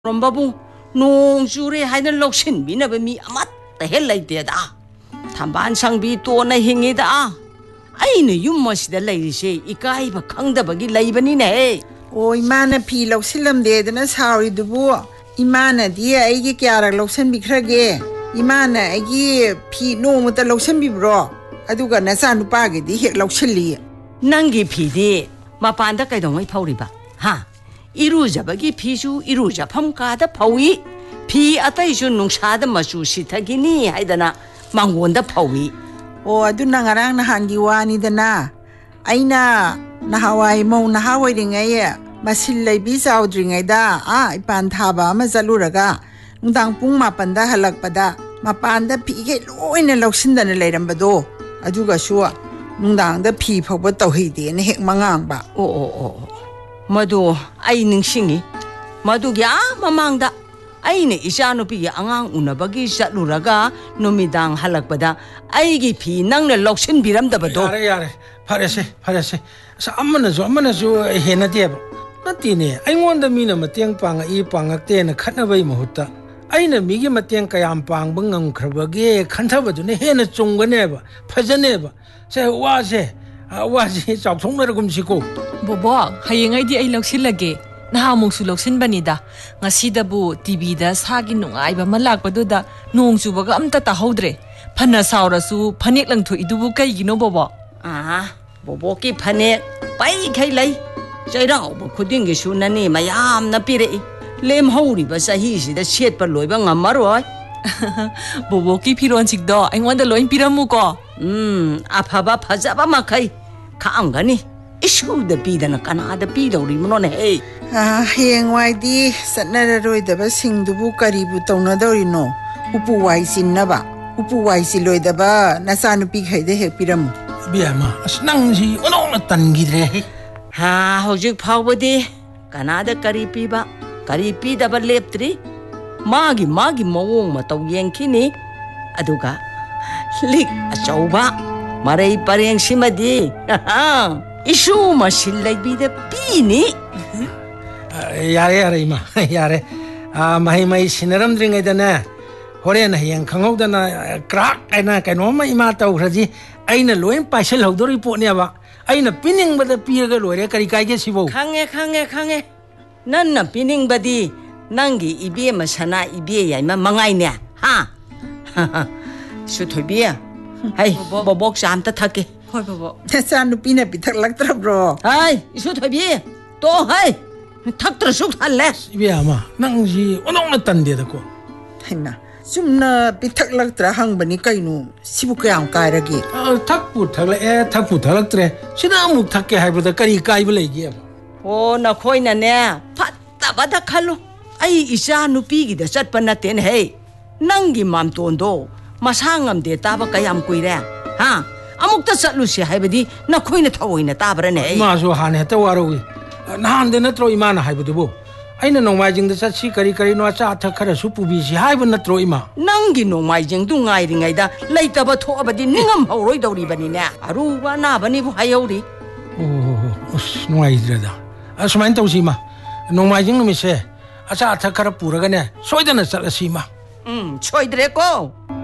롬바부 농주레 하이는 럭신 미나베미 아맛다 헬라이데다 탐반 상비 또나 행이다 아이는 윤머시다 레이시 이까이바 강다바기 레이바니네 오 이마나 피 럭실람데드나 사우리두부 이마나 디에 아이기 꺄락 럭선비크라게 이마나 아이기 피 노무다 럭선비브로 아두가 나사 누파게디 헥 럭실리 낭기 피디 마판다 까이동이 파우리바 하 이루자바기 피수 이루자 팜까다 파위 피 아따이수 농사다 마수 시타기니 하이다나 망원다 파위 오 아두나 nga랑 나한기 와니다나 아이나 나하와이 모 나하와이링아예 마실 레이비 자우드링아이다 아 이판 타바 아마 잘루라가 웅당 뿡 마판다 할락바다 마판다 피게 로이나 럭신다나 레이람바도 아두가 수아 웅당다 피 파고 떠히데네 헥 망앙바 오오오 마두 아이 닝싱이 마두기 마망다 아이네 이샤누피기 앙앙 우나바기 샷루라가 노미당 할락바다 아이기 피 낭네 럭신 비람다바도 야래 파레세 사 아무나주 헤나데바 나티네 아이원다 미나 마땡 빵아 이 빵악테나 칸나바이 모후타 아이나 미기 마땡 까얌 빵 벙응 크르바게 칸타바두네 헤나 쫑거네바 파자네바 세 와세 와지 짝송나라 kumsi고 Bobo, hayangay di ay loksilage. Nahamong suloksin banida. Nga sidabu tibida sagin nung ay ba malagpaduda nung subaga amta tahodre. Panasaura su panik lang to idubu kay gino bobo. bobo ki panik pai kay lay. Jayrang obo kuding gisu na ni mayam na pire. Lem hauri ba sa hisi da siyet pa loy ba nga maroy. Bobo ki piron sigdo ay wanda loin piramu ko. Apaba pazaba makay. Kaang gani. Isuda pidana kanada pidawri mo nun hey. Hiyengwaydi satnararoydaba singdubu karibu tawnadawrino upuwaysinnaba upuwaysiloydaba nasanupi khayda hekpiramu biama asnangsi onong tangidre hojik phawbadi kanada kari pidaba leptri magi mawong mataw yengkini aduga lik achauba maray pareng simadi isu masilay bida pini yare ima yare mahi sinaram dringedana horen hayang khangawdana crack aina kanoma ima tawraji aina loin paisel hawdori potne ba aina pining bada piraga loire kari kaige sibo khange nanna pining badi nangi ibe masana ibe yaima mangaine ha suthobiya hai bobok samta thake Hoy bobo. nasanupina pithaklaktrabro hai isu thobi to hai thaktra suk thalle biama nangsi onong tandeda ko haina sumna pithaklaktra hangbani kainu sibu kyam kairagi thakpu thalaktre sina amuk thakke haibada kari kaiba leige o na khoina ne phatta khalu ai isa nupi gi da chatpa na ten hey nangi mam tondo masangam de taba kayam kuire ha amukta chatlusi haibadi na khoina thawoina tabrane maso hane ta warowi nahan de natro imana haibudubo aina nongmajing da chatsi kari no cha thakara supubi si haibu natro ima nangi nongmajing du ngai ringai da leitaba thoabadi ningam hauroi dawri bani ne aruba na bani bu hayori nongai drada asmain tawsima nongmajing no mise acha thakara puraga ne soidana chalasima choidre ko